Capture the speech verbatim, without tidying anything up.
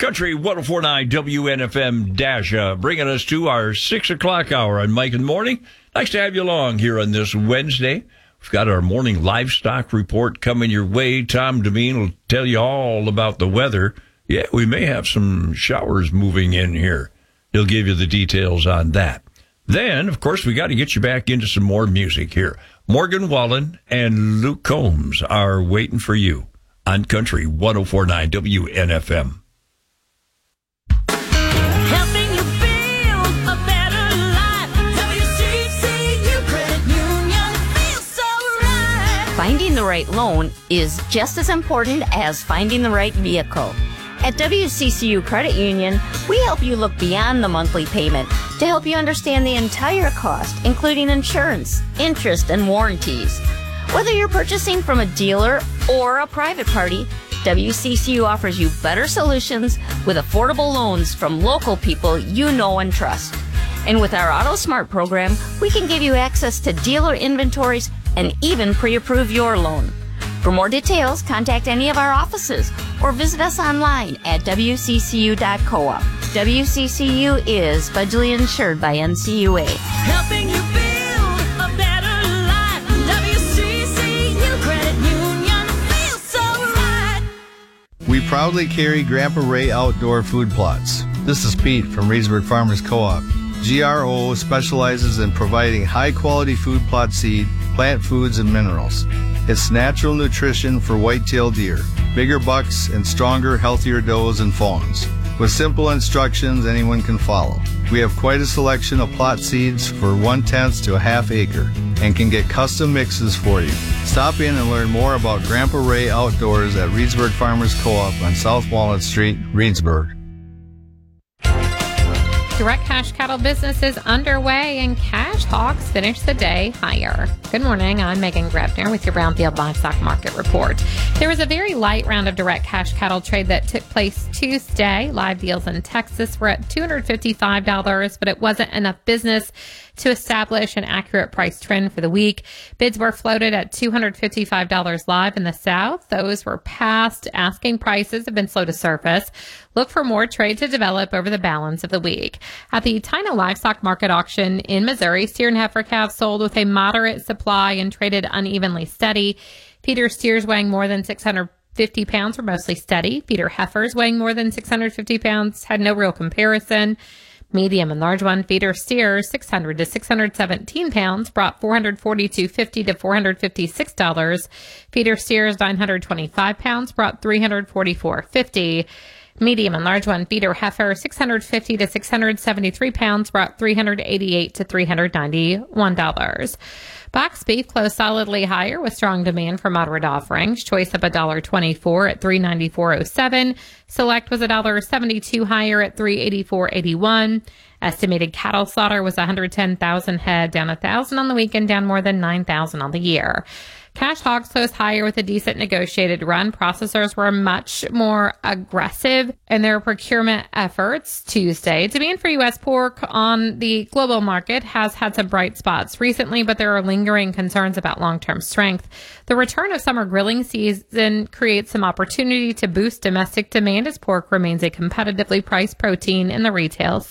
Country one oh four point nine W N F M Dasha, bringing us to our six o'clock hour on Mike in the Morning. Nice to have you along here on this Wednesday. We've got our morning livestock report coming your way. Tom Devine will tell you all about the weather. Yeah, we may have some showers moving in here. He'll give you the details on that. Then, of course, we got to get you back into some more music here. Morgan Wallen and Luke Combs are waiting for you on Country one oh four point nine W N F M. Helping you build a better life. W C C U Credit Union feels so right. Finding the right loan is just as important as finding the right vehicle. At W C C U Credit Union, we help you look beyond the monthly payment to help you understand the entire cost, including insurance, interest, and warranties. Whether you're purchasing from a dealer or a private party, W C C U offers you better solutions with affordable loans from local people you know and trust. And with our Auto Smart program, we can give you access to dealer inventories and even pre-approve your loan. For more details, contact any of our offices or visit us online at W C C U dot coop. W C C U is federally insured by N C U A. Helping you build a better life. W C C U Credit Union feels so right. We proudly carry Grandpa Ray Outdoor Food Plots. This is Pete from Reedsburg Farmers Co-op. G R O specializes in providing high-quality food plot seed, plant foods, and minerals. It's natural nutrition for white-tailed deer, bigger bucks, and stronger, healthier does and fawns. With simple instructions anyone can follow. We have quite a selection of plot seeds for one-tenth to a half acre and can get custom mixes for you. Stop in and learn more about Grandpa Ray Outdoors at Reedsburg Farmers Co-op on South Walnut Street, Reedsburg. Direct cash cattle business is underway and cash hogs finished the day higher. Good morning, I'm Megan Grebner with your Brownfield Livestock Market Report. There was a very light round of direct cash cattle trade that took place Tuesday. Live deals in Texas were at two hundred fifty-five dollars, but it wasn't enough business to establish an accurate price trend for the week. Bids were floated at two hundred fifty-five dollars live in the South. Those were past asking prices have been slow to surface. Look for more trade to develop over the balance of the week. At the Tina Livestock Market Auction in Missouri, steer and heifer calves sold with a moderate supply and traded unevenly steady. Feeder steers weighing more than six hundred fifty pounds were mostly steady. Feeder heifers weighing more than six hundred fifty pounds had no real comparison. Medium and large one feeder steers, six hundred to six hundred seventeen pounds, brought four hundred forty-two fifty to four hundred fifty-six dollars. Feeder steers, nine hundred twenty-five pounds, brought three hundred forty-four fifty. Medium and large one feeder heifer, six hundred fifty to six hundred seventy-three pounds, brought three hundred eighty-eight to three hundred ninety-one dollars. Box beef closed solidly higher with strong demand for moderate offerings. Choice up one dollar twenty-four at three ninety-four oh seven. Select was one dollar seventy-two higher at three eighty-four eighty-one. Estimated cattle slaughter was one hundred ten thousand head, down one thousand on the weekend, down more than nine thousand on the year. Cash hogs closed higher with a decent negotiated run. Processors were much more aggressive in their procurement efforts Tuesday. Demand for U S pork on the global market has had some bright spots recently, but there are lingering concerns about long-term strength. The return of summer grilling season creates some opportunity to boost domestic demand as pork remains a competitively priced protein in the retail